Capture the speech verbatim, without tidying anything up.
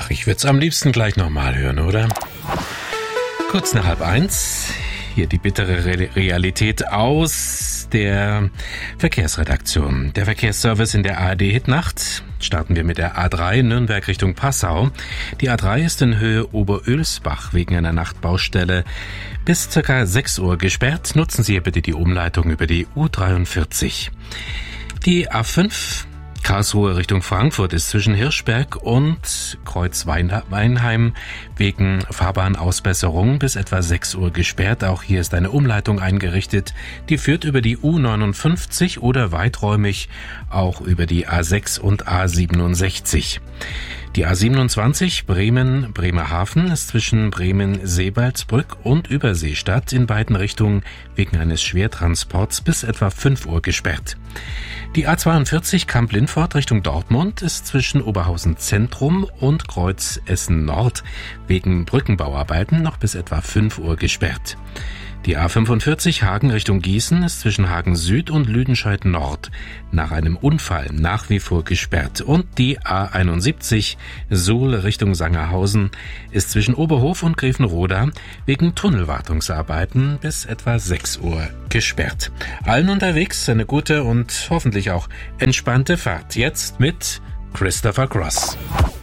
Ach, ich würde es am liebsten gleich nochmal hören, oder? Kurz nach halb eins, hier die bittere Re- Realität aus der Verkehrsredaktion. Der Verkehrsservice in der A R D-Hitnacht. Starten wir mit der A drei Nürnberg Richtung Passau. Die A drei ist in Höhe Oberölsbach wegen einer Nachtbaustelle bis ca. sechs Uhr gesperrt. Nutzen Sie hier bitte die Umleitung über die U dreiundvierzig. Die A fünf Karlsruhe Richtung Frankfurt ist zwischen Hirschberg und Kreuz Weinheim wegen Fahrbahnausbesserung bis etwa sechs Uhr gesperrt. Auch hier ist eine Umleitung eingerichtet, die führt über die U neunundfünfzig oder weiträumig auch über die A sechs und A siebenundsechzig. Die A siebenundzwanzig Bremen-Bremerhaven ist zwischen Bremen-Seebaldsbrück und Überseestadt in beiden Richtungen wegen eines Schwertransports bis etwa fünf Uhr gesperrt. Die A zweiundvierzig Kamp-Lindfort Richtung Dortmund ist zwischen Oberhausen Zentrum und Kreuz Essen Nord wegen Brückenbauarbeiten noch bis etwa fünf Uhr gesperrt. Die A fünfundvierzig Hagen Richtung Gießen ist zwischen Hagen Süd und Lüdenscheid Nord nach einem Unfall nach wie vor gesperrt. Und die A einundsiebzig Suhl Richtung Sangerhausen ist zwischen Oberhof und Grevenroda wegen Tunnelwartungsarbeiten bis etwa sechs Uhr gesperrt. Allen unterwegs eine gute und hoffentlich auch entspannte Fahrt. Jetzt mit Christopher Cross.